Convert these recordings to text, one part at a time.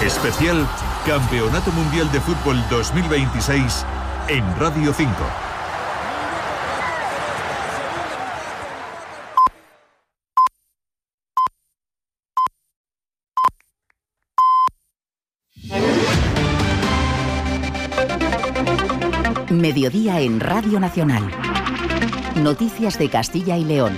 Especial Campeonato Mundial de Fútbol 2026 en Radio 5. Mediodía en Radio Nacional. Noticias de Castilla y León.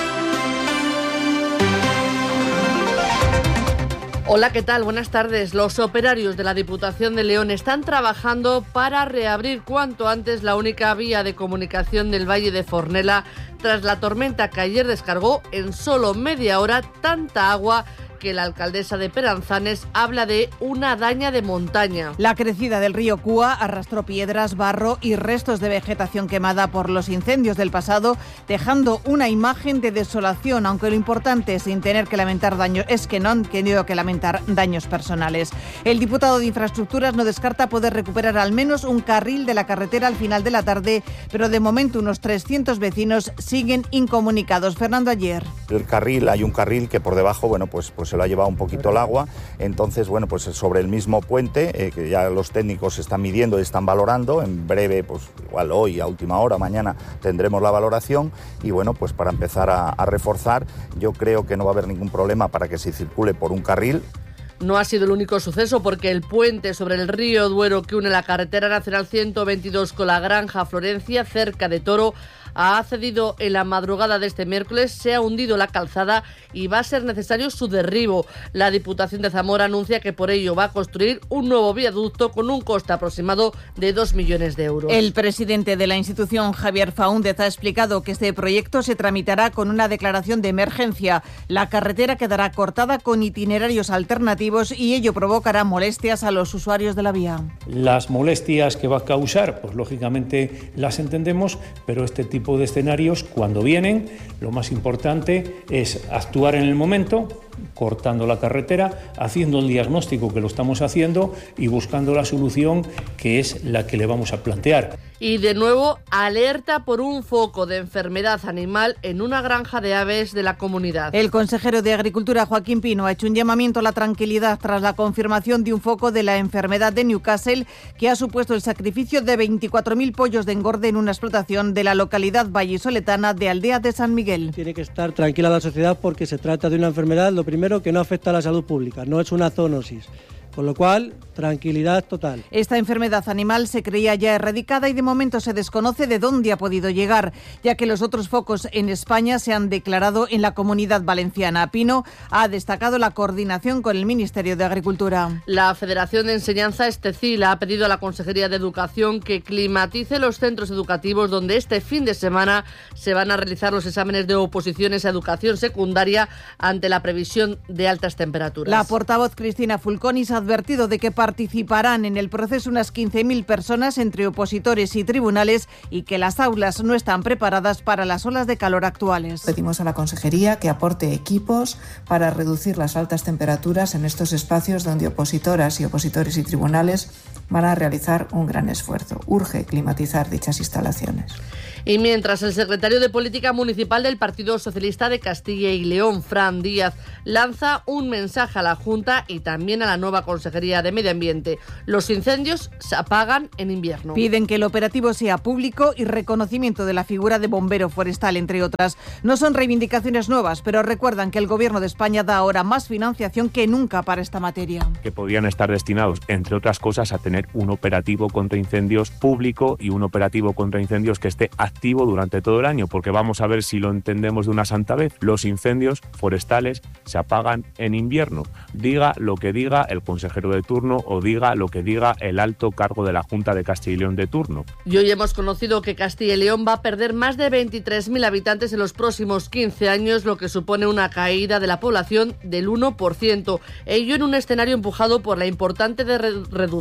Hola, ¿qué tal? Buenas tardes. Los operarios de la Diputación de León están trabajando para reabrir cuanto antes la única vía de comunicación del Valle de Fornela tras la tormenta que ayer descargó en solo media hora tanta agua que la alcaldesa de Peranzanes habla de una daña de montaña. La crecida del río Cúa arrastró piedras, barro y restos de vegetación quemada por los incendios del pasado, dejando una imagen de desolación, aunque lo importante sin tener que lamentar daños es que no han tenido que lamentar daños personales. El diputado de Infraestructuras no descarta poder recuperar al menos un carril de la carretera al final de la tarde, pero de momento unos 300 vecinos siguen incomunicados. Fernando Ayer. Hay un carril que por debajo, pues se lo ha llevado un poquito el agua, entonces, pues sobre el mismo puente, que ya los técnicos están midiendo y están valorando, en breve, pues igual hoy, a última hora, mañana, tendremos la valoración y pues para empezar a reforzar, yo creo que no va a haber ningún problema para que se circule por un carril. No ha sido el único suceso porque el puente sobre el río Duero que une la carretera nacional 122 con la Granja Florencia, cerca de Toro, ha cedido en la madrugada de este miércoles, se ha hundido la calzada y va a ser necesario su derribo. La Diputación de Zamora anuncia que por ello va a construir un nuevo viaducto con un coste aproximado de 2 millones de euros. El presidente de la institución, Javier Faúndez, ha explicado que este proyecto se tramitará con una declaración de emergencia. La carretera quedará cortada con itinerarios alternativos y ello provocará molestias a los usuarios de la vía. Las molestias que va a causar, pues lógicamente las entendemos, pero este tipo de escenarios, cuando vienen, lo más importante es actuar en el momento, cortando la carretera, haciendo el diagnóstico que lo estamos haciendo y buscando la solución que es la que le vamos a plantear. Y de nuevo, alerta por un foco de enfermedad animal en una granja de aves de la comunidad. El consejero de Agricultura, Joaquín Pino, ha hecho un llamamiento a la tranquilidad tras la confirmación de un foco de la enfermedad de Newcastle que ha supuesto el sacrificio de 24.000 pollos de engorde en una explotación de la localidad vallisoletana de Aldea de San Miguel. Tiene que estar tranquila la sociedad porque se trata de una enfermedad, lo primero, que no afecta a la salud pública, no es una zoonosis. Con lo cual, tranquilidad total. Esta enfermedad animal se creía ya erradicada y de momento se desconoce de dónde ha podido llegar, ya que los otros focos en España se han declarado en la Comunidad Valenciana. Pino ha destacado la coordinación con el Ministerio de Agricultura. La Federación de Enseñanza Estecil ha pedido a la Consejería de Educación que climatice los centros educativos donde este fin de semana se van a realizar los exámenes de oposiciones a educación secundaria ante la previsión de altas temperaturas. La portavoz Cristina Fulconis ha advertido de que participarán en el proceso unas 15.000 personas entre opositores y tribunales y que las aulas no están preparadas para las olas de calor actuales. Pedimos a la Consejería que aporte equipos para reducir las altas temperaturas en estos espacios donde opositoras y opositores y tribunales van a realizar un gran esfuerzo. Urge climatizar dichas instalaciones. Y mientras el secretario de Política Municipal del Partido Socialista de Castilla y León, Fran Díaz, lanza un mensaje a la Junta y también a la nueva Consejería de Medio Ambiente. Los incendios se apagan en invierno. Piden que el operativo sea público y reconocimiento de la figura de bombero forestal, entre otras. No son reivindicaciones nuevas, pero recuerdan que el Gobierno de España da ahora más financiación que nunca para esta materia. Que podrían estar destinados, entre otras cosas, a tener un operativo contra incendios público y un operativo contra incendios que esté activo durante todo el año, porque vamos a ver si lo entendemos de una santa vez. Los incendios forestales se apagan en invierno. Diga lo que diga el consejero de turno o diga lo que diga el alto cargo de la Junta de Castilla y León de turno. Y hoy hemos conocido que Castilla y León va a perder más de 23.000 habitantes en los próximos 15 años, lo que supone una caída de la población del 1%. Ello en un escenario empujado por la importante reducción de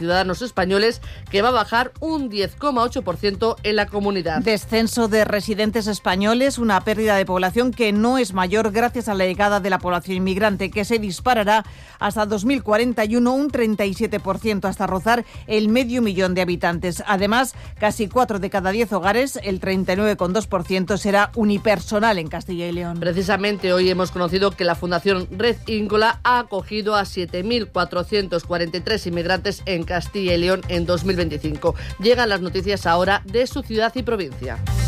ciudadanos españoles, que va a bajar un 10,8% en la comunidad. Descenso de residentes españoles, una pérdida de población que no es mayor gracias a la llegada de la población inmigrante, que se disparará hasta 2041 un 37%, hasta rozar el 500.000 de habitantes. Además, casi 4 de cada 10 hogares, el 39,2%, será unipersonal en Castilla y León. Precisamente hoy hemos conocido que la Fundación Red Íncola ha acogido a 7.443 inmigrantes en Castilla y León en 2025. Llegan las noticias ahora de su ciudad y provincia.